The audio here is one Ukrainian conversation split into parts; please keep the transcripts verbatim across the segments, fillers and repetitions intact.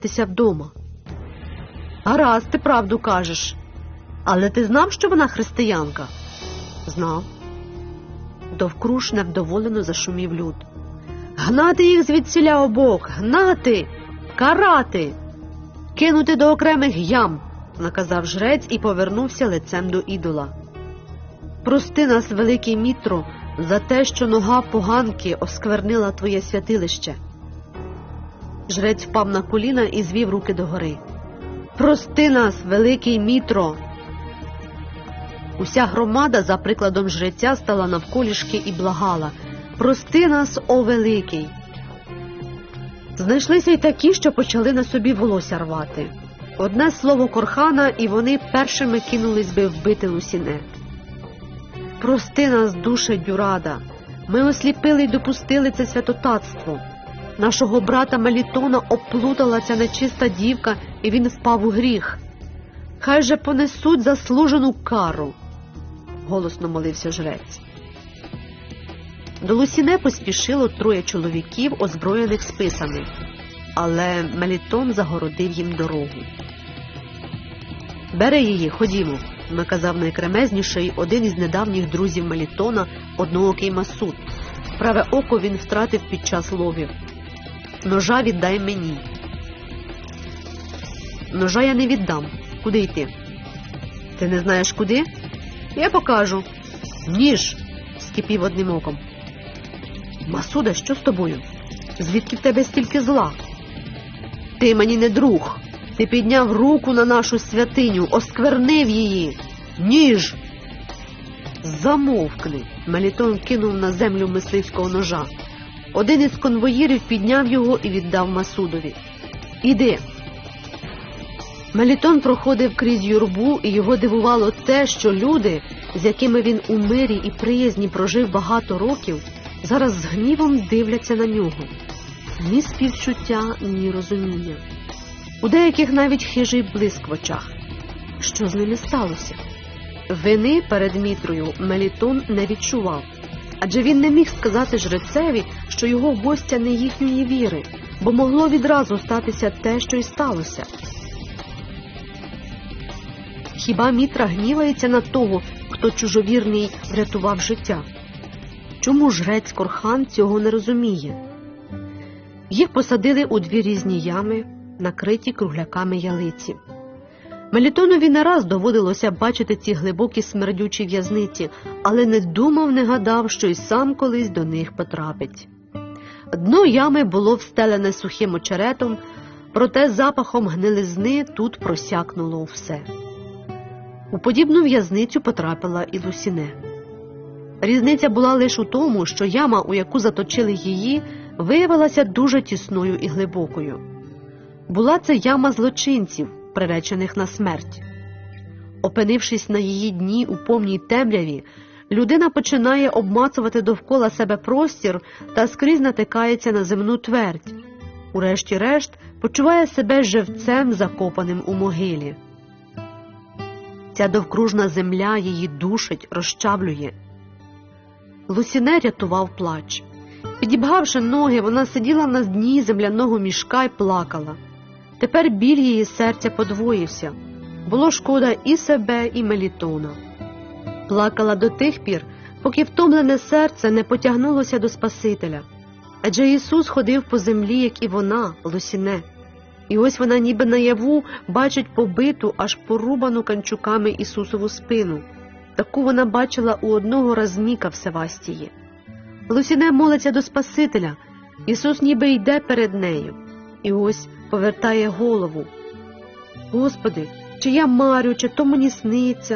залишитися вдома. Гаразд, ти правду кажеш. Але ти знав, що вона християнка? Знав. Довкруж невдоволено зашумів люд. Гнати їх звідсіля обох, гнати, карати, кинути до окремих ям, наказав жрець і повернувся лицем до ідола. Прости нас, великий Мітро, за те, що нога поганки осквернила твоє святилище. Жрець впав на коліна і звів руки догори. Прости нас, великий Мітро! Уся громада, за прикладом жреця, стала навколішки і благала. Прости нас, о великий! Знайшлися й такі, що почали на собі волосся рвати. Одне слово Корхана, і вони першими кинулись би вбити Лусіне. Прости нас, душе Дюрада! Ми осліпили й допустили це святотатство. Нашого брата Мелітона оплутала ця нечиста дівка, і він впав у гріх. Хай же понесуть заслужену кару, голосно молився жрець. До Лусіне поспішило троє чоловіків, озброєних списами, але Мелітон загородив їм дорогу. Бери її, ходімо, наказав найкремезніший один із недавніх друзів Мелітона, одноокий Масуд. Праве око він втратив під час ловів. Ножа віддай мені. Ножа я не віддам. Куди йти? Ти не знаєш куди? Я покажу. Ніж, скипів одним оком. Масуде, що з тобою? Звідки в тебе стільки зла? Ти мені не друг. Ти підняв руку на нашу святиню, осквернив її. Ніж! Замовкни. Мелітон кинув на землю мисливського ножа. Один із конвоїрів підняв його і віддав Масудові. Іди. Мелітон проходив крізь юрбу, і його дивувало те, що люди, з якими він у мирі і приязні прожив багато років, зараз з гнівом дивляться на нього. Ні співчуття, ні розуміння. У деяких навіть хижий блиск в очах. Що з ними сталося? Вини перед Мітрою Мелітон не відчував. Адже він не міг сказати жрецеві, що його гостя не їхньої віри, бо могло відразу статися те, що й сталося. Хіба Мітра гнівається на того, хто чужовірний врятував життя? Чому жрець Корхан цього не розуміє? Їх посадили у дві різні ями, накриті кругляками ялиці. Мелітонові не раз доводилося бачити ці глибокі смердючі в'язниці, але не думав, не гадав, що й сам колись до них потрапить. Дно ями було встелене сухим очеретом, проте запахом гнилизни тут просякнуло все. У подібну в'язницю потрапила і Лусіне. Різниця була лише у тому, що яма, у яку заточили її, виявилася дуже тісною і глибокою. Була це яма злочинців, приречених на смерть. Опинившись на її дні у повній темряві, людина починає обмацувати довкола себе простір та скрізь натикається на земну твердь. Урешті-решт почуває себе живцем, закопаним у могилі. Ця довкружна земля її душить, розчавлює. Лусіне рятував плач. Підібгавши ноги, вона сиділа на дні земляного мішка й плакала. Тепер біль її серця подвоївся. Було шкода і себе, і Мелітона. Плакала до тих пір, поки втомлене серце не потягнулося до Спасителя. Адже Ісус ходив по землі, як і вона, Лусіне. І ось вона ніби наяву бачить побиту, аж порубану канчуками Ісусову спину. Таку вона бачила у одного разміка в Севастії. Лусіне молиться до Спасителя. Ісус ніби йде перед нею. І ось повертає голову. Господи, чи я марю, чи то мені сниться?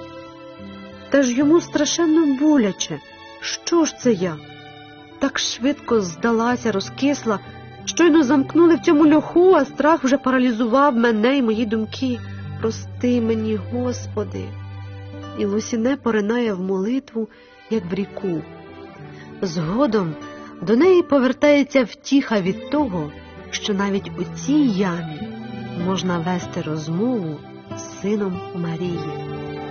Та ж йому страшенно боляче. Що ж це я? Так швидко здалася, розкисла. Щойно замкнули в цьому льоху, а страх вже паралізував мене й мої думки. Прости мені, Господи. І Лусіне поринає в молитву, як в ріку. Згодом до неї повертається втіха від того, що навіть у цій ямі можна вести розмову з сином Марії.